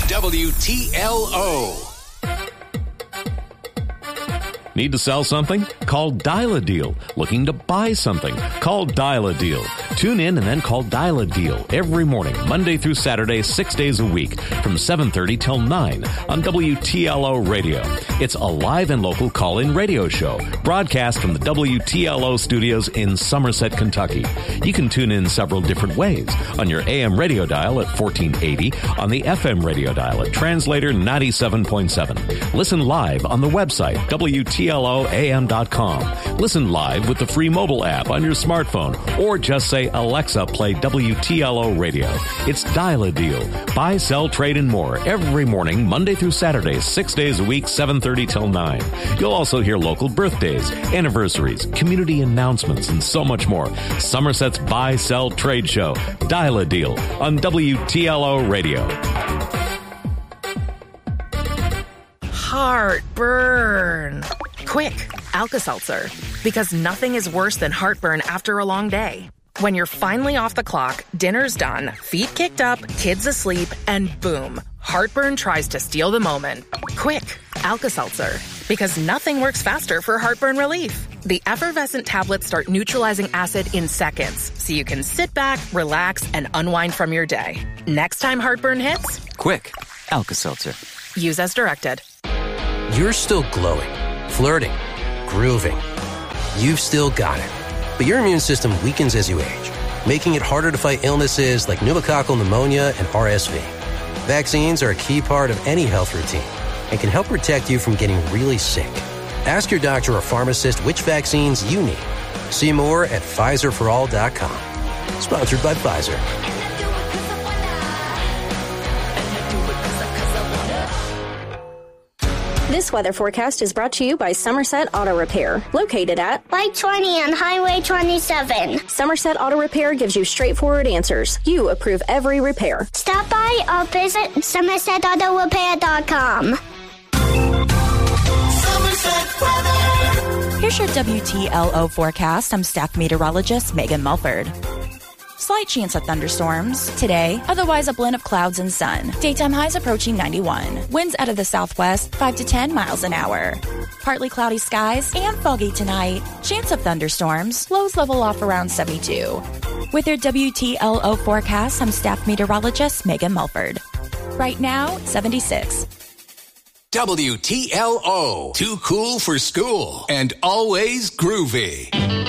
WTLO. Need to sell something? Call Dial a Deal. Looking to buy something? Call Dial a Deal. Tune in and then call Dial a Deal every morning, Monday through Saturday, 6 days a week, from 7:30 till 9 on WTLO Radio. It's a live and local call-in radio show, broadcast from the WTLO studios in Somerset, Kentucky. You can tune in several different ways. On your AM radio dial at 1480, on the FM radio dial at Translator 97.7. Listen live on the website, WTLOAM.com. Listen live with the free mobile app on your smartphone, or just say, Alexa, play WTLO Radio. It's Dial a Deal. Buy, sell, trade, and more every morning, Monday through Saturday, 6 days a week, 7:30 till 9. You'll also hear local birthdays, anniversaries, community announcements, and so much more. Somerset's Buy, Sell, Trade Show. Dial a Deal on WTLO Radio. Heartburn. Quick, Alka-Seltzer. Because nothing is worse than heartburn after a long day. When you're finally off the clock, dinner's done, feet kicked up, kids asleep, and boom, heartburn tries to steal the moment. Quick, Alka-Seltzer. Because nothing works faster for heartburn relief. The effervescent tablets start neutralizing acid in seconds, so you can sit back, relax, and unwind from your day. Next time heartburn hits, quick, Alka-Seltzer. Use as directed. You're still glowing, flirting, grooving. You've still got it. But your immune system weakens as you age, making it harder to fight illnesses like pneumococcal pneumonia and RSV. Vaccines are a key part of any health routine and can help protect you from getting really sick. Ask your doctor or pharmacist which vaccines you need. See more at PfizerForAll.com. Sponsored by Pfizer. This weather forecast is brought to you by Somerset Auto Repair, located at Light 20 on Highway 27. Somerset Auto Repair gives you straightforward answers. You approve every repair. Stop by or visit SomersetAutoRepair.com. Somerset weather. Here's your WTLO forecast. I'm staff meteorologist Megan Mulford. Slight chance of thunderstorms today, otherwise a blend of clouds and sun. Daytime highs approaching 91. Winds out of the southwest, 5 to 10 miles an hour. Partly cloudy skies and foggy tonight. Chance of thunderstorms. Lows level off around 72. With your WTLO forecast, I'm staff meteorologist Megan Mulford. Right now, 76. WTLO. Too cool for school and always groovy.